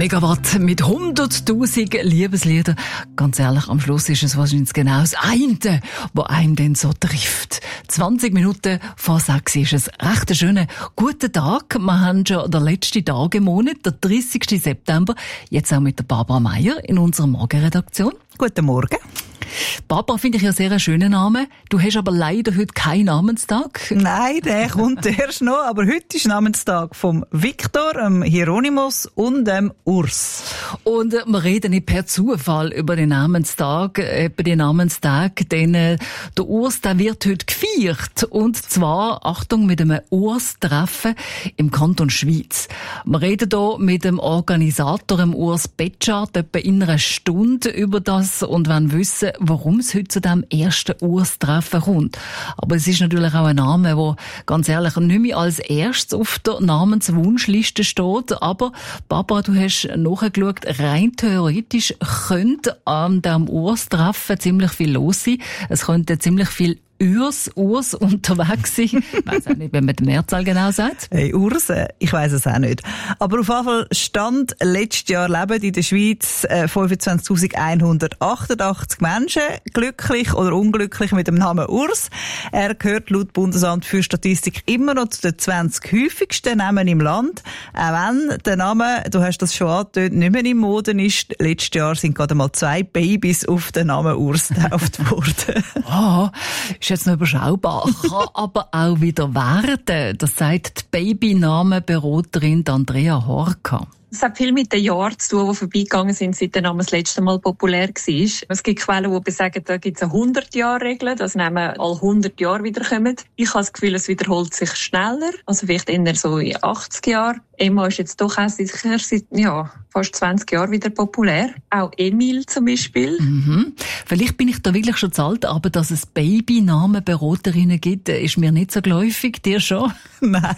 Megawatt mit 100'000 Liebeslieder. Ganz ehrlich, am Schluss ist es wahrscheinlich genau das eine, was einen dann so trifft. 20 Minuten vor 6 ist es. Recht ein schöner guten Tag. Wir haben schon den letzten Tag im Monat, der 30. September. Jetzt auch mit der Barbara Meier in unserer Morgenredaktion. Guten Morgen. Barbara finde ich ja sehr einen schönen Namen. Du hast aber leider heute keinen Namenstag. Nein, der kommt erst noch. Aber heute ist Namenstag vom Viktor, dem Hieronymus und dem Urs. Und wir reden nicht per Zufall über den Namenstag, denn der Urs, der wird heute gefeiert. Und zwar, Achtung, mit einem Urs-Treffen im Kanton Schwyz. Wir reden hier mit dem Organisator, dem Urs Betschart, etwa in einer Stunde über das und wollen wissen, warum es heute zu diesem ersten Urs-Treffen kommt. Aber es ist natürlich auch ein Name, der ganz ehrlich nicht mehr als erstes auf der Namenswunschliste steht. Aber Barbara, du hast nachgeschaut, rein theoretisch könnte an diesem Urs-Treffen ziemlich viel los sein. Es könnte ziemlich viel Urs unterwegs sein. Ich weiss auch nicht, wenn man die Mehrzahl genau sagt. Hey, Urs, ich weiss es auch nicht. Aber auf jeden Fall Stand letztes Jahr leben in der Schweiz 25.188 Menschen, glücklich oder unglücklich mit dem Namen Urs. Er gehört laut Bundesamt für Statistik immer noch zu den 20 häufigsten Namen im Land. Auch wenn der Name, du hast das schon angetönt, nicht mehr in Mode ist. Letztes Jahr sind gerade mal 2 Babys auf den Namen Urs getauft worden. Ist jetzt noch überschaubar, kann aber auch wieder werden. Das sagt die Babynamenberaterin Andrea Horka. Es hat viel mit den Jahren zu tun, die vorbeigegangen sind, seit der Name das letzte Mal populär war. Es gibt Quellen, die besagen, da gibt es eine 100-Jahr-Regel, dass Namen alle 100 Jahre wiederkommen. Ich habe das Gefühl, es wiederholt sich schneller, also vielleicht eher so in 80 Jahren. Emma ist jetzt doch auch seit fast 20 Jahren wieder populär. Auch Emil zum Beispiel. Vielleicht bin ich da wirklich schon zu alt, aber dass es Babynamenberaterinnen gibt, ist mir nicht so geläufig. Dir schon? Nein.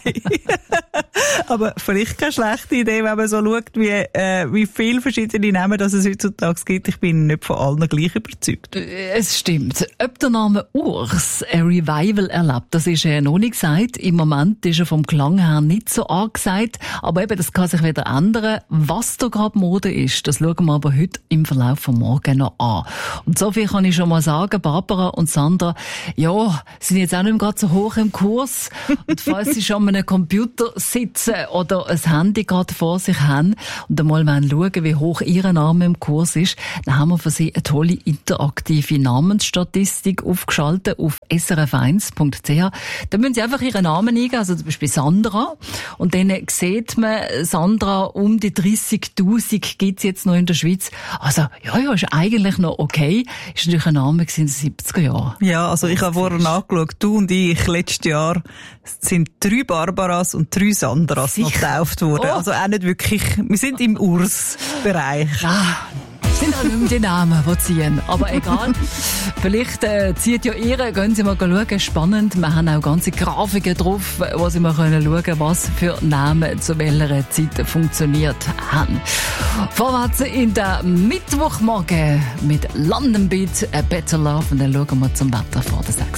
Aber vielleicht keine schlechte Idee, wenn man so schaut, wie viele verschiedene Namen es heutzutage gibt. Ich bin nicht von allen gleich überzeugt. Es stimmt. Ob der Name Urs ein Revival erlebt, das ist noch nicht gesagt. Im Moment ist er vom Klang her nicht so angesagt. Aber eben, das kann sich wieder ändern. Was da gerade Mode ist, das schauen wir aber heute im Verlauf von morgen noch an. Und so viel kann ich schon mal sagen, Barbara und Sandra, ja, sind jetzt auch nicht mehr gerade so hoch im Kurs. Und falls sie schon an einem Computer sitzen oder ein Handy gerade vor sich haben und einmal schauen, wie hoch ihr Name im Kurs ist, dann haben wir für sie eine tolle interaktive Namensstatistik aufgeschaltet auf srf1.ch. Da müssen sie einfach ihren Namen eingeben, also zum Beispiel Sandra, und dann sieht man, Sandra, um die 30'000 gibt's jetzt noch in der Schweiz. Also, ja, ist eigentlich noch okay. Ist natürlich ein Name in den 70er Jahren. Ja, also ich habe vorher nachgeschaut, du und ich, letztes Jahr sind 3 Barbaras und 3 Sandras noch getauft worden. Also auch nicht wirklich, wir sind im Urs-Bereich. Sind auch nicht mehr die Namen, die ziehen. Aber egal. Vielleicht zieht ja ihre, gehen Sie mal schauen. Spannend. Wir haben auch ganze Grafiken drauf, wo Sie mal schauen können, was für Namen zu welcher Zeit funktioniert haben. Vorwärts in der Mittwochmorgen mit London Beat, A Better Love. Und dann schauen wir zum Wetter vor der 6.